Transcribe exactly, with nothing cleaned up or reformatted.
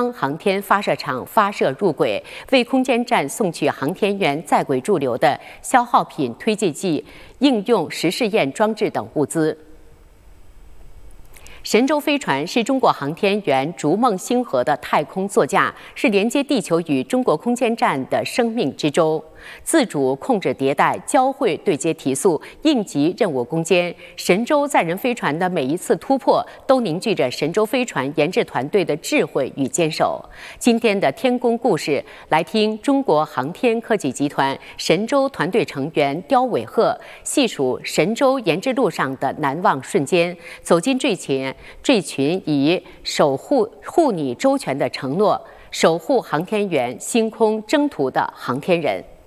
康航天发射场发射入轨，为空间站送去航天员在轨驻留的消耗品推进剂、应用实试验装置等物资。神舟飞船是中国航天员逐梦星河的太空座驾，是连接地球与中国空间站的生命之舟。自主控制迭代、交会对接提速、应急任务攻坚，神舟载人飞船的每一次突破，都凝聚着神舟飞船研制团队的智慧与坚守。今天的天宫故事，来听中国航天科技集团神舟团队成员刁伟鹤细数神舟研制路上的难忘瞬间，走进坠群，坠群以守护护你周全的承诺，守护航天员星空征途的航天人。